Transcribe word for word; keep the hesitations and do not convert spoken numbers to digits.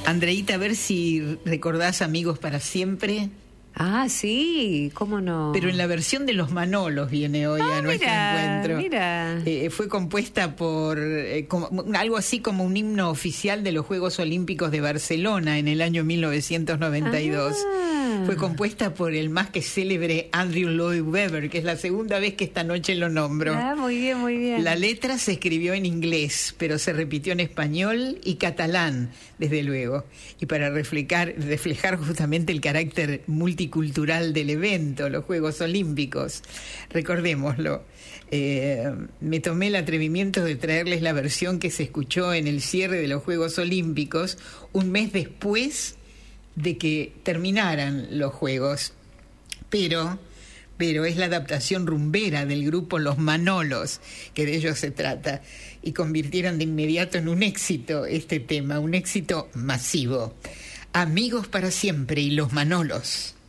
Andreita, a ver si recordás Amigos para Siempre. Ah, sí, cómo no. Pero en la versión de los Manolos viene hoy ah, a nuestro mira, encuentro. Mira. Eh, fue compuesta por eh, como, algo así como un himno oficial de los Juegos Olímpicos de Barcelona en el año mil novecientos noventa y dos. Ah. Fue compuesta por el más que célebre Andrew Lloyd Webber, que es la segunda vez que esta noche lo nombro. Ah, muy bien, muy bien. La letra se escribió en inglés, pero se repitió en español y catalán, desde luego. Y para reflejar, reflejar justamente el carácter multicultural del evento, los Juegos Olímpicos. Recordémoslo. Eh, me tomé el atrevimiento de traerles la versión que se escuchó en el cierre de los Juegos Olímpicos, un mes después de que terminaran los Juegos. Pero... pero es la adaptación rumbera del grupo Los Manolos, que de ellos se trata, y convirtieron de inmediato en un éxito este tema, un éxito masivo. Amigos para Siempre y Los Manolos.